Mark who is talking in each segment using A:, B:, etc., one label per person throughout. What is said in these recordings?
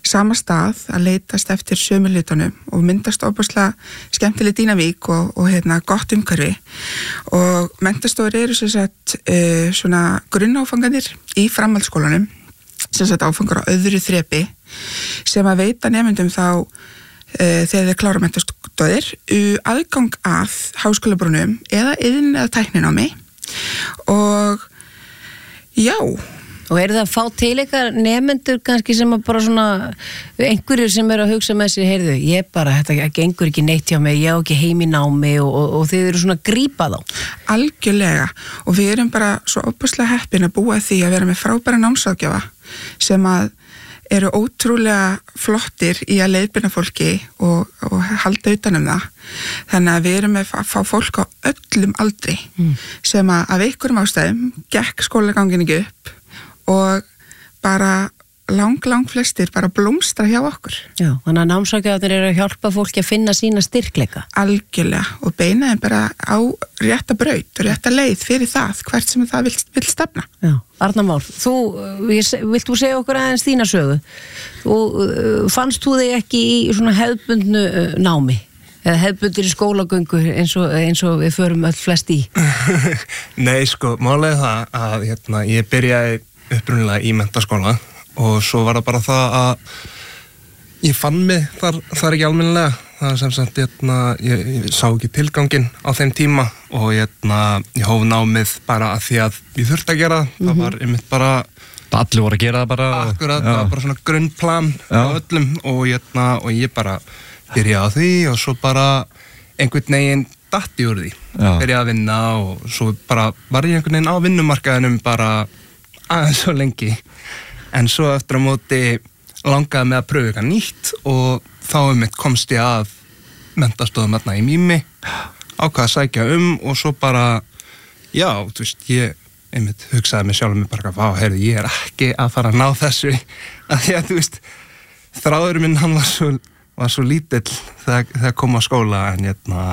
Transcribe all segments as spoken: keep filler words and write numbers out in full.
A: sama stað að leitast eftir sömu hlutunum og myndast óbúslega skemmtileg dýnavík og, og hérna, gott umhverfi og menntastofur eru sem sagt uh, svona grunnáfanganir í framhaldsskólanum sem sagt áfangar á öðru þrepi sem að veita nemendum þá uh, þegar þeir klára menntastofur uh, aðgang að háskólabrúnum eða iðn eða tækninámi og já.
B: Og eru það að fá til eitthvað nemendur kannski sem að bara svona einhverjir sem eru að hugsa með sér, heyrðu, ég bara, þetta gengur ekki neitt hjá mig, ég á ekki heim í námi og, og, og þið eru svona að grípa þá.
A: Algjörlega og við erum bara svo óbúslega heppin að búa því að vera með frábæra námsráðgjafa sem að eru ótrúlega flottir í að leiðbeina fólki og, og halda utan um það. Þannig að við erum með að fá fólk á öllum aldri mm. sem að af einhverjum ástæðum gekk skólagangin ekki upp og bara lang, lang flestir bara blómstra hjá okkur.
B: Já, þannig að námsráðgjafarnir eru að hjálpa fólki að finna sína styrkleika.
A: Algjörlega og beina þeim bara á rétta braut og rétta leið fyrir það hvert sem það vill, vill stefna.
B: Já, Arna Már, þú, vilt þú segja okkur aðeins þína sögu? Þú, fannst þú þig ekki í svona hefðbundnu námi? Eða hefðbundir í skólagöngu eins og, eins og við förum öll flest í?
C: Nei, sko, málega það að hérna, ég byrjaði upprunnilega í menntaskóla og svo var það bara það að ég fann mig þar, þar ekki almennilega. Það er sem sagt, hérna, ég, ég sá ekki tilganginn á þeim tíma og hérna, ég hóf námið bara að því að ég þurfti að gera það. Mm-hmm. Það var einmitt bara...
D: Allir voru að gera það bara.
C: Akkurat, það var bara svona grunnplan á öllum og, hérna, og ég bara byrjaði á því og svo bara einhvern veginn datti úr því. Já. Byrjaði að vinna og svo bara var ég einhvern veginn á vinnumarkaðinum bara aðeins svo lengi. En svo eftir að móti langaði með að pröfa eitthvað nýtt og þá einmitt komst ég að menntastofum þarna í Mými, ákvað að sækja um og svo bara, já, þú veist, ég einmitt hugsaði mig sjálf um mig bara, vá, heyrðu, ég er ekki að fara að ná þessu, að því að, þú veist, þráðurinn minn, hann var svo, var svo lítill þegar, þegar kom á skóla, en hérna,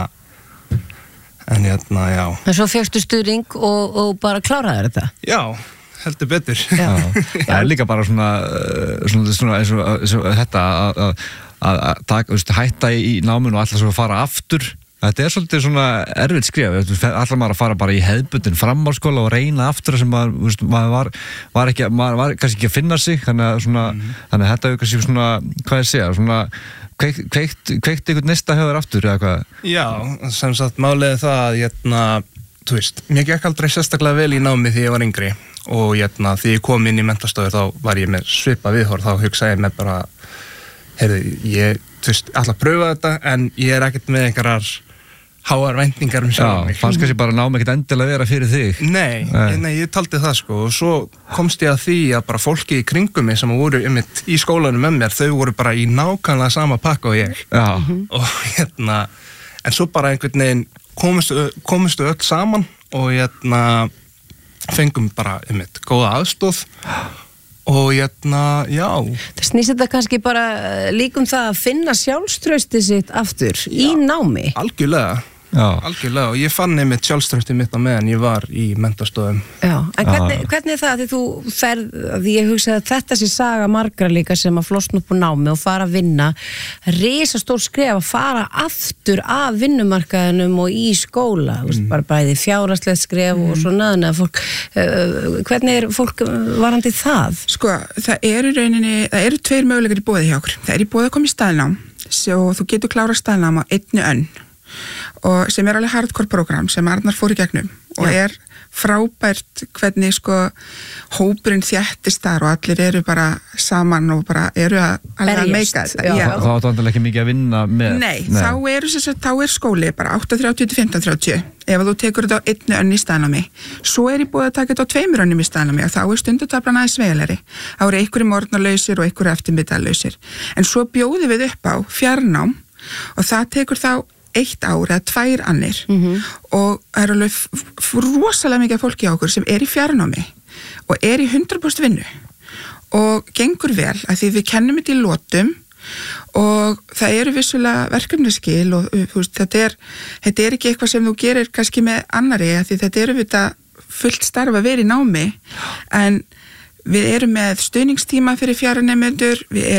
C: en hérna, já.
B: En svo fékkstu stuðning og, og bara kláraði þetta?
C: Já. Heldur betur.
D: Já. Það er líka bara svona, svona, svona eins og, eins og þetta að, að, að taka, veist, hætta í náminu og alltaf svo að fara aftur. Þetta er svolítið svona erfitt skrif. Alltaf maður að fara bara í hefðbundin framhaldsskóla og reyna aftur sem maður, veist, maður var, var ekki, maður var kannski ekki að finna sig. Þannig að, svona, mm. þannig að þetta er kannski svona, hvað ég segja, svona kveikt, kveikt, kveikt einhvern nesta höfður aftur eða hvað?
C: Já, sem sagt, málega það að, hérna, þú veist, mér gekk aldrei sérstaklega vel í námi því ég var yngri. Og hérna, því ég kom inn í menntastofur þá var ég með svipa viðhorf, þá hugsaði ég með bara, heyrðu, ég, þú veist, ætla að pröfa þetta, en ég er ekkert með einhverjar háar væntingar um sjálf mig.
D: Já, fannst kannski bara námi ekkert endilega vera fyrir þig?
C: Nei, nei, nei, ég taldi það sko, og svo komst ég að því að bara fólki í kringum mig sem voru einmitt í skólanum með mér, þau voru bara í nákvæmlega sama pakka og ég.
D: Já.
C: Og hérna, en svo bara einhvern veginn komistu, komistu öll saman og hérna, fengum bara einmitt góða aðstoð og hérna, já.
B: Það snýst þetta kannski bara líkum það að finna sjálfstraustið sitt aftur já. Í námi.
C: Algjörlega. Já. Algjörlega og ég fann einmitt sjálfstraustið mitt á meðan ég var í menntastofum.
B: Já, en hvernig, hvernig er það að því þú ferð, því ég hugsaði að þetta sé saga margra líka sem að flosna upp úr námi og fara að vinna, risastór skref að fara aftur af vinnumarkaðinum og í skóla, mm. veist, bara bæði fjárhagslegt skref mm. og svona, þannig að fólk, uh, hvernig er fólk varandi það?
A: Sko, það eru rauninni, það eru tveir möguleikar í boði hjá okkur. Það er í boði að koma í staðnám, svo þú getur klára staðnám á einni önn. Og sem er alveg hardcore program sem Arnar fór í gegnum og Já. Er frábært hvernig sko hópurinn þéttist þar og allir eru bara saman og bara eru að alveg að meika þetta.
D: Já. Þá er þetta ekki mikið að vinna með.
A: Nei, Nei. Þá, eru, sagt, þá er skóli bara átta þrjátíu til fimmtán þrjátíu ef þú tekur þetta á einni önn í staðnámi. Svo er ég búið að taka þetta á tveimur önnum í staðnámi og þá er stundutaflan aðeins sveigari. Þá eru einhverjum morgnarlausir og einhverjum eftirmiddaglausir. En svo bjóðum við upp á fjarnám og það tekur þá eitt ár eða tvær annir mm-hmm. og það er alveg rosalega mikið fólki á okkur sem er í fjarnámi og er í hundrað prósent vinnu og gengur vel að því við kennum þetta í lotum og það eru vissulega verkefnisskil og veist, þetta, er, þetta er ekki eitthvað sem þú gerir kannski með annari að því þetta eru við þetta fullt starf að vera í námi en við erum með stuðningstíma fyrir fjarnemendur, við